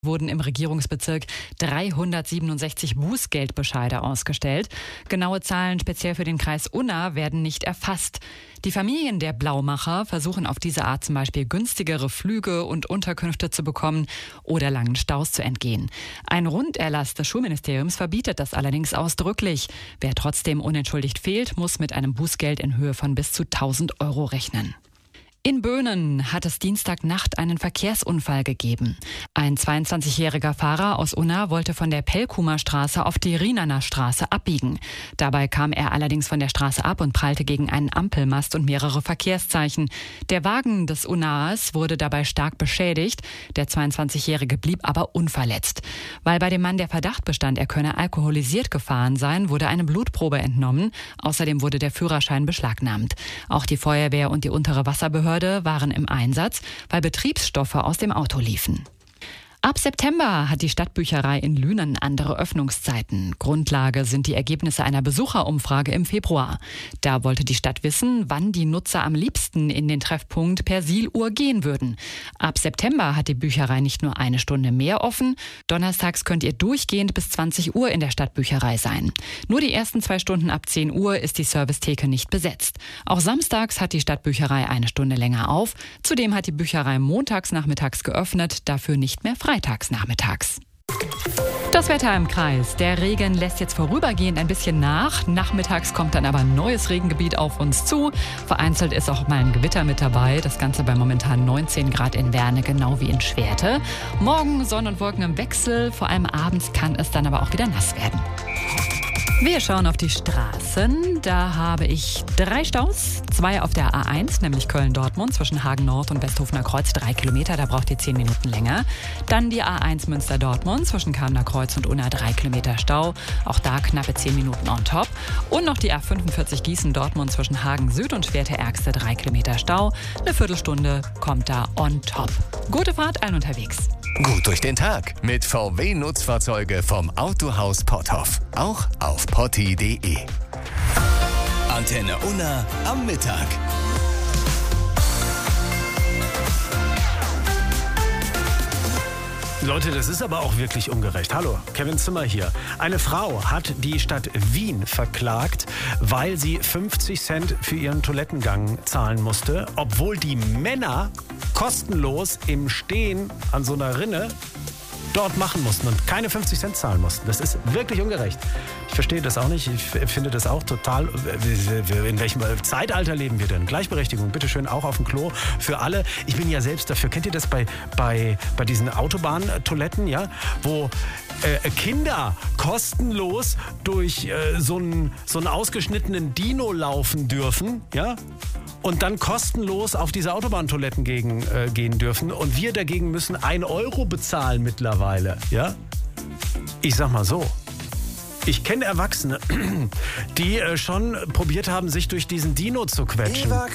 Wurden im Regierungsbezirk 367 Bußgeldbescheide ausgestellt. Genaue Zahlen speziell für den Kreis Unna werden nicht erfasst. Die Familien der Blaumacher versuchen auf diese Art zum Beispiel günstigere Flüge und Unterkünfte zu bekommen oder langen Staus zu entgehen. Ein Runderlass des Schulministeriums verbietet das allerdings ausdrücklich. Wer trotzdem unentschuldigt fehlt, muss mit einem Bußgeld in Höhe von bis zu 1.000 € rechnen. In Böhnen hat es Dienstagnacht einen Verkehrsunfall gegeben. Ein 22-jähriger Fahrer aus Unna wollte von der Pelkumer Straße auf die Rienaner Straße abbiegen. Dabei kam er allerdings von der Straße ab und prallte gegen einen Ampelmast und mehrere Verkehrszeichen. Der Wagen des Unnaers wurde dabei stark beschädigt. Der 22-jährige blieb aber unverletzt. Weil bei dem Mann der Verdacht bestand, er könne alkoholisiert gefahren sein, wurde eine Blutprobe entnommen. Außerdem wurde der Führerschein beschlagnahmt. Auch die Feuerwehr und die untere Wasserbehörde waren im Einsatz, weil Betriebsstoffe aus dem Auto liefen. Ab September hat die Stadtbücherei in Lünen andere Öffnungszeiten. Grundlage sind die Ergebnisse einer Besucherumfrage im Februar. Da wollte die Stadt wissen, wann die Nutzer am liebsten in den Treffpunkt Persiluhr gehen würden. Ab September hat die Bücherei nicht nur eine Stunde mehr offen. Donnerstags könnt ihr durchgehend bis 20 Uhr in der Stadtbücherei sein. Nur die ersten 2 Stunden ab 10 Uhr ist die Servicetheke nicht besetzt. Auch samstags hat die Stadtbücherei eine Stunde länger auf. Zudem hat die Bücherei montags nachmittags geöffnet, dafür nicht mehr freitags nachmittags. Das Wetter im Kreis. Der Regen lässt jetzt vorübergehend ein bisschen nach. Nachmittags kommt dann aber ein neues Regengebiet auf uns zu. Vereinzelt ist auch mal ein Gewitter mit dabei. Das Ganze bei momentan 19 Grad in Werne, genau wie in Schwerte. Morgen Sonne und Wolken im Wechsel. Vor allem abends kann es dann aber auch wieder nass werden. Wir schauen auf die Straßen. Da habe ich 3 Staus. 2 auf der A1, nämlich Köln-Dortmund zwischen Hagen Nord und Westhofener Kreuz, 3 Kilometer, da braucht ihr 10 Minuten länger. Dann die A1 Münster-Dortmund zwischen Kamener Kreuz und Unna, 3 Kilometer Stau. Auch da knappe 10 Minuten on top. Und noch die A45 Gießen-Dortmund zwischen Hagen Süd und Schwerte-Ergste, 3 Kilometer Stau. Eine Viertelstunde kommt da on top. Gute Fahrt allen unterwegs. Gut durch den Tag mit VW-Nutzfahrzeuge vom Autohaus Potthoff. Auch auf potti.de. Antenne Unna am Mittag. Leute, das ist aber auch wirklich ungerecht. Hallo, Kevin Zimmer hier. Eine Frau hat die Stadt Wien verklagt, weil sie 50 Cent für ihren Toilettengang zahlen musste, obwohl die Männer kostenlos im Stehen an so einer Rinne dort machen mussten und keine 50 Cent zahlen mussten. Das ist wirklich ungerecht. Ich verstehe das auch nicht. Ich finde das auch total... In welchem Zeitalter leben wir denn? Gleichberechtigung, bitteschön, auch auf dem Klo für alle. Ich bin ja selbst dafür. Kennt ihr das bei diesen Autobahntoiletten, ja? Wo Kinder kostenlos durch so einen ausgeschnittenen Dino laufen dürfen, ja? Und dann kostenlos auf diese Autobahntoiletten gehen dürfen. Und wir dagegen müssen 1 € bezahlen mittlerweile. Ja? Ich sag mal so. Ich kenne Erwachsene, die schon probiert haben, sich durch diesen Dino zu quetschen.